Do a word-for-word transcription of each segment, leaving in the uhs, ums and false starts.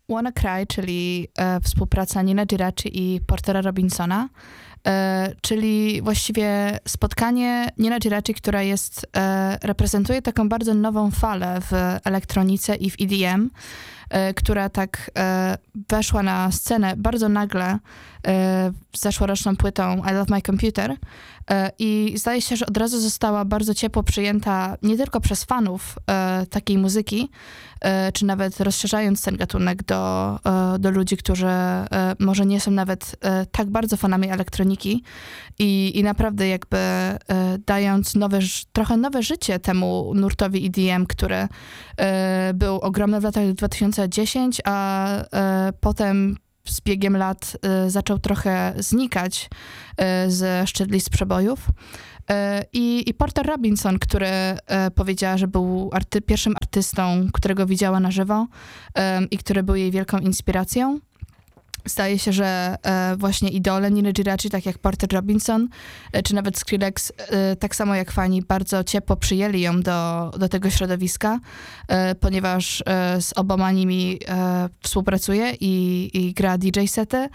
Wanna Cry, czyli e, współpraca Nina Giraci i Portera Robinsona, e, czyli właściwie spotkanie Nina Giraci, która jest, e, reprezentuje taką bardzo nową falę w elektronice i w E D M, e, która tak e, weszła na scenę bardzo nagle e, z zeszłoroczną płytą I Love My Computer e, i zdaje się, że od razu została bardzo ciepło przyjęta nie tylko przez fanów e, takiej muzyki, e, czy nawet rozszerzając ten gatunek do, e, do ludzi, którzy e, może nie są nawet e, tak bardzo fanami elektroniki i, i naprawdę jakby e, dając nowe, trochę nowe życie temu nurtowi E D M, który e, był ogromny w latach dwa tysiące dziesiątych, a e, potem z biegiem lat y, zaczął trochę znikać y, ze szczyt list przebojów. Y, I Porter Robinson, który y, powiedziała, że był arty- pierwszym artystą, którego widziała na żywo y, i który był jej wielką inspiracją. Zdaje się, że e, właśnie idole Niny Giraci, tak jak Porter Robinson, e, czy nawet Skrillex, e, tak samo jak fani, bardzo ciepło przyjęli ją do, do tego środowiska, e, ponieważ e, z oboma nimi e, współpracuje i, i gra D J sety. E,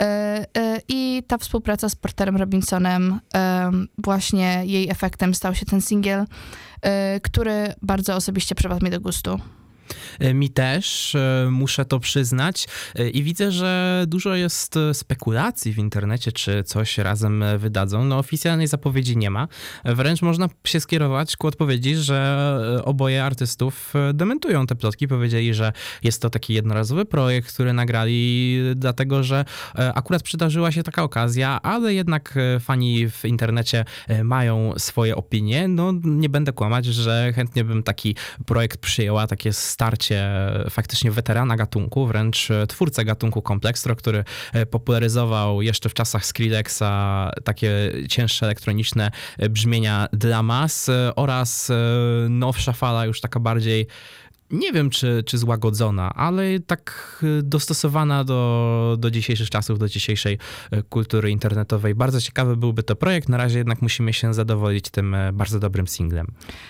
e, I ta współpraca z Porterem Robinsonem, e, właśnie jej efektem stał się ten singiel, e, który bardzo osobiście przypadł mi do gustu. Mi też, muszę to przyznać i widzę, że dużo jest spekulacji w internecie, czy coś razem wydadzą. No oficjalnej zapowiedzi nie ma. Wręcz można się skierować ku odpowiedzi, że oboje artystów dementują te plotki. Powiedzieli, że jest to taki jednorazowy projekt, który nagrali dlatego, że akurat przydarzyła się taka okazja, ale jednak fani w internecie mają swoje opinie. No nie będę kłamać, że chętnie bym taki projekt przyjęła, takie starcie faktycznie weterana gatunku, wręcz twórcę gatunku Komplextro, który popularyzował jeszcze w czasach Skrillexa takie cięższe elektroniczne brzmienia dla mas oraz nowsza fala już taka bardziej, nie wiem czy, czy złagodzona, ale tak dostosowana do, do dzisiejszych czasów, do dzisiejszej kultury internetowej. Bardzo ciekawy byłby to projekt, na razie jednak musimy się zadowolić tym bardzo dobrym singlem.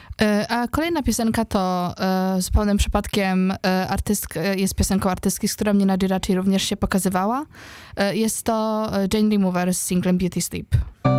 A kolejna piosenka to e, zupełnym przypadkiem e, artyst, jest piosenką artystki, z którą Nina Giraci również się pokazywała. E, jest to Jane Lee Mover z singlem Beauty Sleep.